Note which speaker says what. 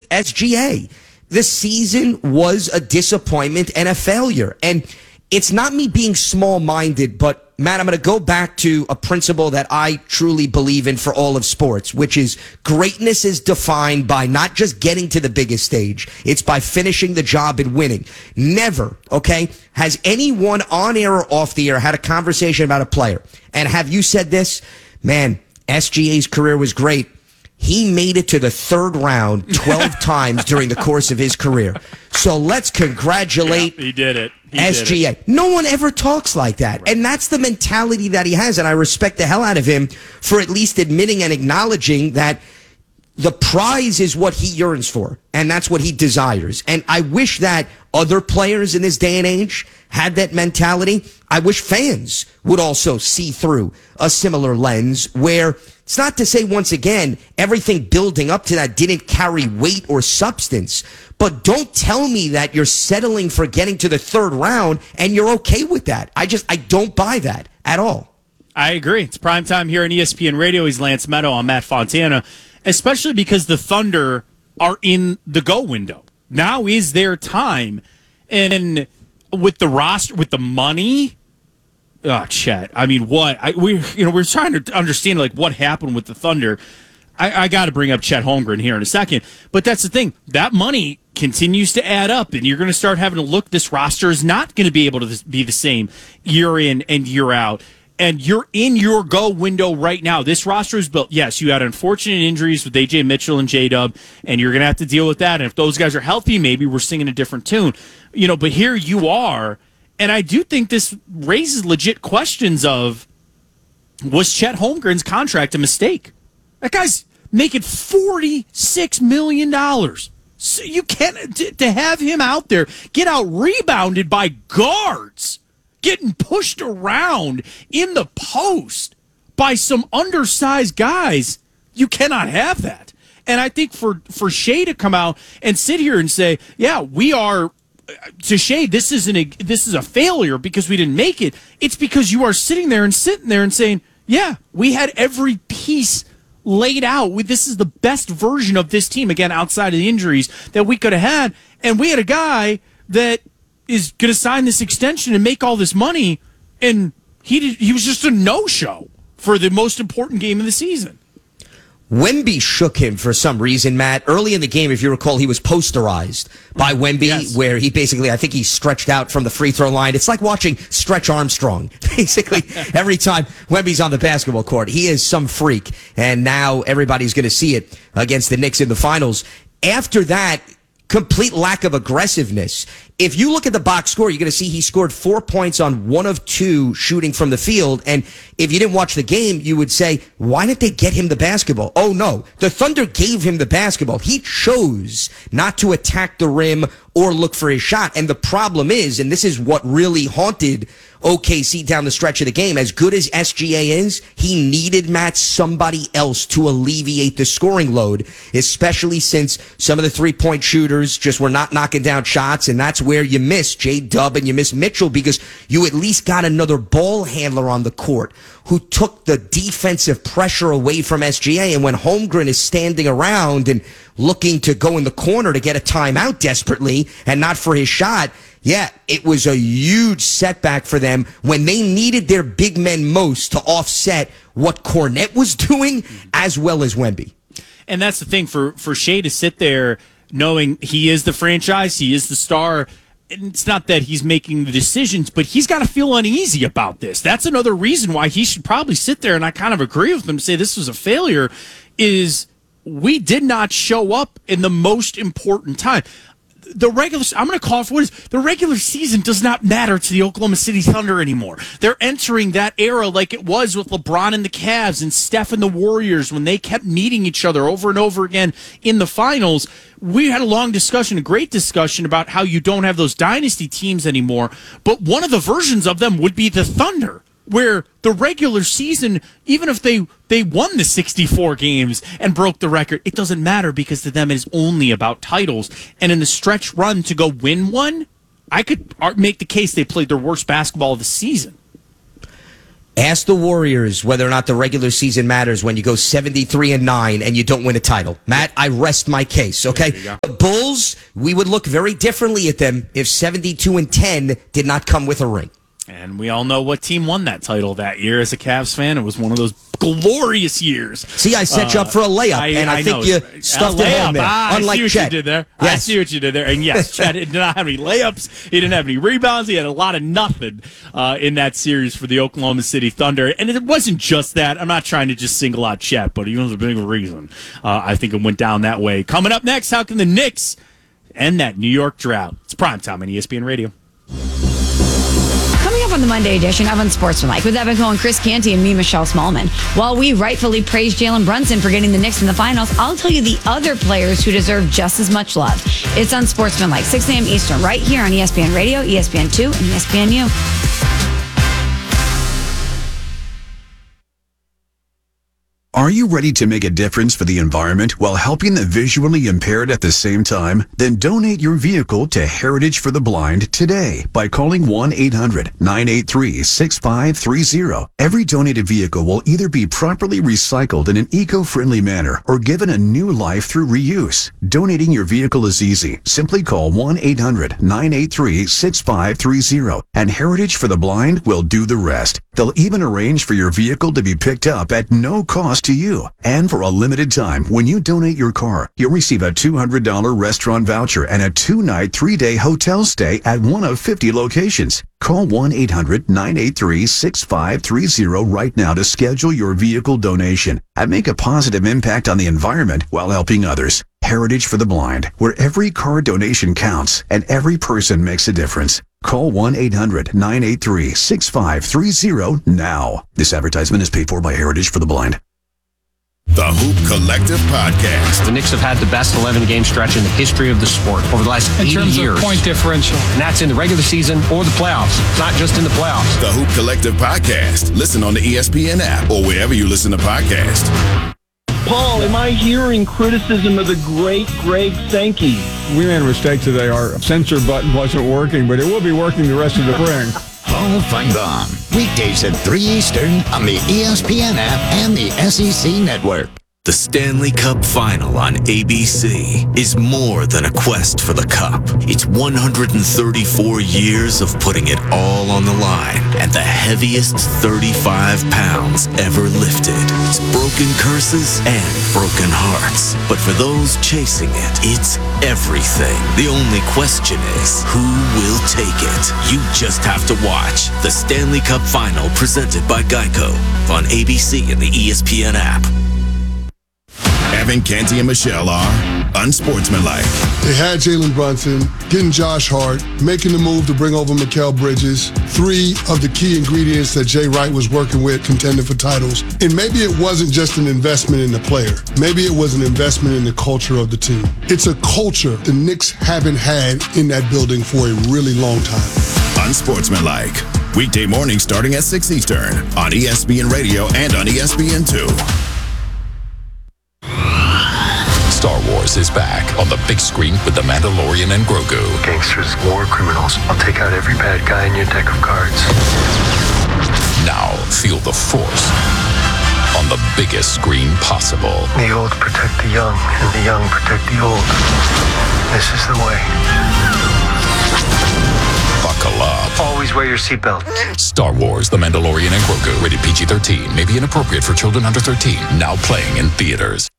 Speaker 1: SGA. The season was a disappointment and a failure. And it's not me being small-minded, but Matt, I'm going to go back to a principle that I truly believe in for all of sports, which is greatness is defined by not just getting to the biggest stage. It's by finishing the job and winning. Never, okay, has anyone on air or off the air had a conversation about a player. And have you said this? Man, SGA's career was great. He made it to the third round 12 times during the course of his career. So let's congratulate
Speaker 2: he did it.
Speaker 1: SGA. No one ever talks like that. Right. And that's the mentality that he has. And I respect the hell out of him for at least admitting and acknowledging that the prize is what he yearns for. And that's what he desires. And I wish that other players in this day and age had that mentality. I wish fans would also see through a similar lens where it's not to say, once again, everything building up to that didn't carry weight or substance. But don't tell me that you're settling for getting to the third round and you're okay with that. I don't buy that at all.
Speaker 2: I agree. It's primetime here on ESPN Radio. He's Lance Meadow. I'm Matt Fontana, especially because the Thunder are in the go window. Now is their time. And with the roster, with the money, Chet. I mean, we're trying to understand like what happened with the Thunder. I got to bring up Chet Holmgren here in a second, but that's the thing. That money continues to add up, and you're going to start having to look. This roster is not going to be able to be the same year in and year out. And you're in your go window right now. This roster is built. Yes, you had unfortunate injuries with A.J. Mitchell and J-Dub, and you're going to have to deal with that. And if those guys are healthy, maybe we're singing a different tune. But here you are. And I do think this raises legit questions of, was Chet Holmgren's contract a mistake? That guy's making $46 million. So you can't, to have him out there, get out rebounded by guards, getting pushed around in the post by some undersized guys, you cannot have that. And I think for Shea to come out and sit here and say, yeah, we are, to Shea, this is a failure because we didn't make it. It's because you are sitting there and saying, yeah, we had every piece laid out. This is the best version of this team, again, outside of the injuries that we could have had. And we had a guy that is going to sign this extension and make all this money, and he was just a no-show for the most important game of the season.
Speaker 1: Wemby shook him for some reason, Matt. Early in the game, if you recall, he was posterized by Wemby, yes, where he basically, I think he stretched out from the free throw line. It's like watching Stretch Armstrong. Basically, every time Wemby's on the basketball court, he is some freak. And now everybody's going to see it against the Knicks in the finals. After that, complete lack of aggressiveness. If you look at the box score, you're going to see he scored 4 points on 1 of 2 shooting from the field. And if you didn't watch the game, you would say, why didn't they get him the basketball? Oh, no. The Thunder gave him the basketball. He chose not to attack the rim or look for his shot. And the problem is, and this is what really haunted OKC down the stretch of the game, as good as SGA is, he needed, Matt, somebody else to alleviate the scoring load, especially since some of the three-point shooters just were not knocking down shots, and that's where you miss J-Dub and you miss Mitchell, because you at least got another ball handler on the court who took the defensive pressure away from SGA. And when Holmgren is standing around and looking to go in the corner to get a timeout desperately and not for his shot, yeah, it was a huge setback for them when they needed their big men most to offset what Kornet was doing, as well as Wemby.
Speaker 2: And that's the thing, for Shea to sit there knowing he is the franchise, he is the star. And it's not that he's making the decisions, but he's got to feel uneasy about this. That's another reason why he should probably sit there, and I kind of agree with him to say this was a failure, is we did not show up in the most important time. I'm going to call it for what it is. The regular season does not matter to the Oklahoma City Thunder anymore. They're entering that era like it was with LeBron and the Cavs and Steph and the Warriors when they kept meeting each other over and over again in the finals. We had a long discussion, a great discussion about how you don't have those dynasty teams anymore, but one of the versions of them would be the Thunder, where the regular season, even if they won the 64 games and broke the record, it doesn't matter because to them it is only about titles. And in the stretch run to go win one, I could make the case they played their worst basketball of the season.
Speaker 1: Ask the Warriors whether or not the regular season matters when you go 73-9 and you don't win a title. Matt, I rest my case, okay? The Bulls, we would look very differently at them if 72-10 did not come with a ring.
Speaker 2: And we all know what team won that title that year. As a Cavs fan, it was one of those glorious years.
Speaker 1: See, I set you up for a layup, I think you stuffed it home there. Unlike Chet.
Speaker 2: I see what you did there. Yes. I see what you did there. And yes, Chet did not have any layups. He didn't have any rebounds. He had a lot of nothing in that series for the Oklahoma City Thunder. And it wasn't just that. I'm not trying to just single out Chet, but he was a big reason. I think it went down that way. Coming up next, how can the Knicks end that New York drought? It's primetime on ESPN Radio.
Speaker 3: Coming up on the Monday edition of Unsportsmanlike with Evan Cohen, Chris Canty, and me, Michelle Smallman. While we rightfully praise Jalen Brunson for getting the Knicks in the finals, I'll tell you the other players who deserve just as much love. It's Unsportsmanlike, 6 a.m. Eastern, right here on ESPN Radio, ESPN2, and ESPNU.
Speaker 4: Are you ready to make a difference for the environment while helping the visually impaired at the same time? Then donate your vehicle to Heritage for the Blind today by calling 1-800-983-6530. Every donated vehicle will either be properly recycled in an eco-friendly manner or given a new life through reuse. Donating your vehicle is easy. Simply call 1-800-983-6530 and Heritage for the Blind will do the rest. They'll even arrange for your vehicle to be picked up at no cost to you. And for a limited time, when you donate your car, you'll receive a $200 restaurant voucher and a 2-night, 3-day hotel stay at one of 50 locations. Call 1-800-983-6530 right now to schedule your vehicle donation and make a positive impact on the environment while helping others. Heritage for the Blind, where every car donation counts and every person makes a difference. Call 1-800-983-6530 now. This advertisement is paid for by Heritage for the Blind.
Speaker 5: The Hoop Collective Podcast.
Speaker 6: The Knicks have had the best 11-game stretch in the history of the sport over the last 80 years.
Speaker 7: In terms of point differential.
Speaker 6: And that's in the regular season or the playoffs. It's not just in the playoffs.
Speaker 5: The Hoop Collective Podcast. Listen on the ESPN app or wherever you listen to podcasts.
Speaker 8: Paul, am I hearing criticism of the great Greg Sankey?
Speaker 7: We made a mistake today. Our censor button wasn't working, but it will be working the rest of the spring.
Speaker 9: Paul Feinbaum, weekdays at 3 Eastern on the ESPN app and the SEC Network.
Speaker 10: The Stanley Cup Final on ABC is more than a quest for the cup. It's 134 years of putting it all on the line and the heaviest 35 pounds ever lifted. It's broken curses and broken hearts. But for those chasing it, it's everything. The only question is, who will take it? You just have to watch the Stanley Cup Final presented by Geico on ABC and the ESPN app.
Speaker 5: Evan, Canty, and Michelle are unsportsmanlike.
Speaker 11: They had Jalen Brunson, getting Josh Hart, making the move to bring over Mikal Bridges, 3 of the key ingredients that Jay Wright was working with, contending for titles. And maybe it wasn't just an investment in the player. Maybe it was an investment in the culture of the team. It's a culture the Knicks haven't had in that building for a really long time.
Speaker 5: Unsportsmanlike. Weekday mornings starting at 6 Eastern on ESPN Radio and on ESPN2.
Speaker 12: Star Wars is back on the big screen with The Mandalorian and Grogu.
Speaker 13: Gangsters, war criminals. I'll take out every bad guy in your deck of cards.
Speaker 12: Now feel the Force on the biggest screen possible.
Speaker 13: The old protect the young, and the young protect the old. This is the way.
Speaker 12: Buckle up.
Speaker 13: Always wear your seatbelt.
Speaker 12: Star Wars, The Mandalorian and Grogu. Rated PG-13. May be inappropriate for children under 13. Now playing in theaters.